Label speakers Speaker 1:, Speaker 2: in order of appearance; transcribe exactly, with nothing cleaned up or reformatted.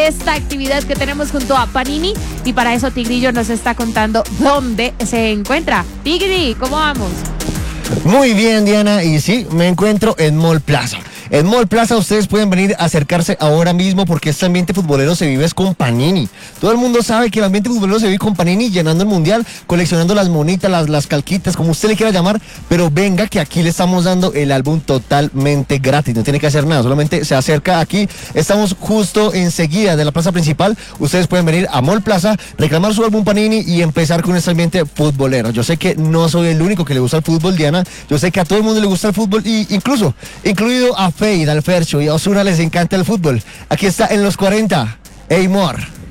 Speaker 1: esta actividad que tenemos junto a Panini. Y para eso Tigrillo nos está contando dónde se encuentra. Tigri, ¿cómo vamos?
Speaker 2: Muy bien, Diana, y sí, me encuentro en Mall Plaza. En Mall Plaza ustedes pueden venir a acercarse ahora mismo porque este ambiente futbolero se vive es con Panini. Todo el mundo sabe que el ambiente futbolero se vive con Panini, llenando el mundial, coleccionando las monitas, las, las calquitas, como usted le quiera llamar, pero venga que aquí le estamos dando el álbum totalmente gratis, no tiene que hacer nada, solamente se acerca aquí, estamos justo enseguida de la plaza principal, ustedes pueden venir a Mall Plaza, reclamar su álbum Panini y empezar con este ambiente futbolero. Yo sé que no soy el único que le gusta el fútbol, Diana, yo sé que a todo el mundo le gusta el fútbol, y incluso, incluido a Fade, al Fercho y a Osuna les encanta el fútbol. Aquí está en los cuarenta, Eymor.